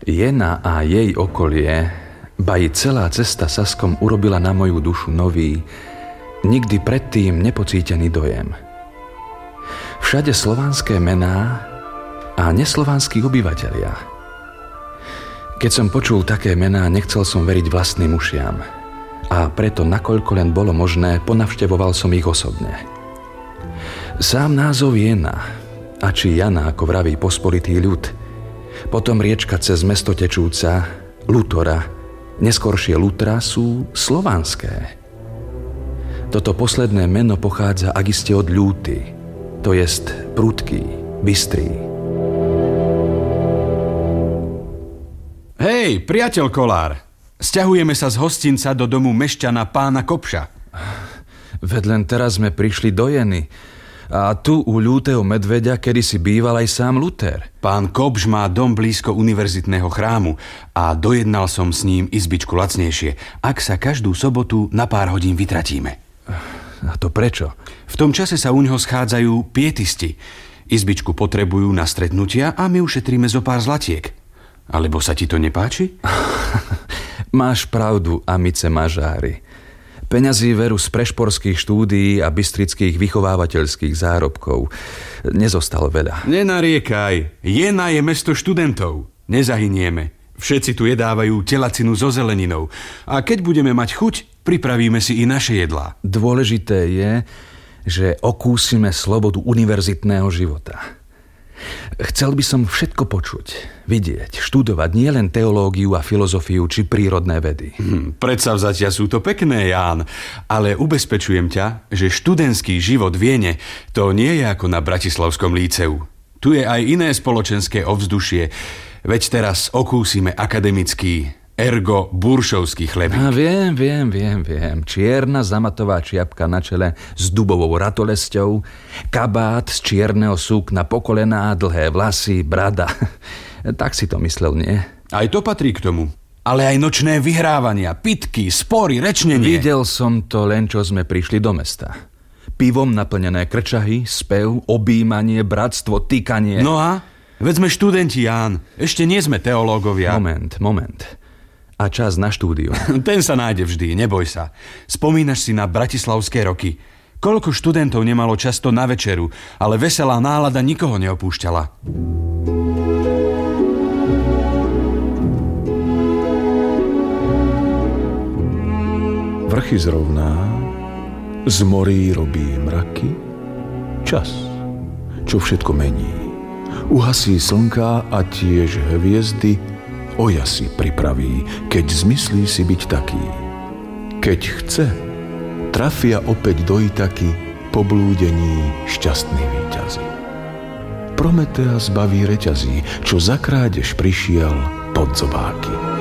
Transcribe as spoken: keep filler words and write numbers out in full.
Jena a jej okolie, ba i celá cesta Saskom urobila na moju dušu nový, nikdy predtým nepocítený dojem. Všade slovanské mená a neslovanskí obyvatelia. Keď som počul také mená, nechcel som veriť vlastným ušiam. A preto, nakoľko len bolo možné, ponavštevoval som ich osobne. Sám názov Jena, a či Jana, ako vraví pospolitý ľud, potom riečka cez mesto tečúca, Lutora, neskoršie Lutra, sú slovanské. Toto posledné meno pochádza akiste od ľúty, to jest prudký, bystrý. Hej, priateľ Kolár, sťahujeme sa z hostinca do domu mešťana pána Kopša. Veď len teraz sme prišli do Jeny. A tu u ľúteho medveďa kedysi býval aj sám Luther. Pán Kopš má dom blízko univerzitného chrámu a dojednal som s ním izbičku lacnejšie, ak sa každú sobotu na pár hodín vytratíme. A to prečo? V tom čase sa u ňoho schádzajú pietisti. Izbičku potrebujú na stretnutia a my ušetríme zo pár zlatiek. Alebo sa ti to nepáči? Máš pravdu, amice mažári. Peňazí veru z prešporských štúdií a bystrických vychovávateľských zárobkov nezostalo veľa. Nenariekaj, Jena je mesto študentov. Nezahynieme. Všetci tu jedávajú telacinu so zeleninou. A keď budeme mať chuť, pripravíme si i naše jedlá. Dôležité je, že okúsime slobodu univerzitného života. Chcel by som všetko počuť, vidieť, študovať nielen teológiu a filozofiu či prírodné vedy. Hm, predsavzatia sú to pekné, Ján, ale ubezpečujem ťa, že študentský život v Jene to nie je ako na Bratislavskom líceu. Tu je aj iné spoločenské ovzdušie, veď teraz okúsime akademický, ergo buršovský chlebík. A viem, viem, viem, viem. Čierna zamatová čiapka na čele s dubovou ratolesťou, kabát z čierneho súkna po kolená, dlhé vlasy, brada. Tak si to myslel, nie? Aj to patrí k tomu. Ale aj nočné vyhrávania, pitky, spory, rečnenie. Videl som to len, čo sme prišli do mesta. Pivom naplnené krčahy, spev, objímanie, bratstvo, tykanie. No a? Veď sme študenti, Ján. Ešte nie sme teológovia. Moment, moment. A čas na štúdiu. Ten sa nájde vždy, neboj sa. Spomínaš si na bratislavské roky. Koľko študentov nemalo často na večeru, ale veselá nálada nikoho neopúšťala. Vrchy zrovná, z morí robí mraky, čas, čo všetko mení. Uhasí slnka a tiež hviezdy oja si pripraví, keď zmyslí si byť taký. Keď chce, trafia opäť do Itaky po blúdení šťastný víťazi. Prometea zbaví reťazí, čo za krádež prišiel pod zobáky.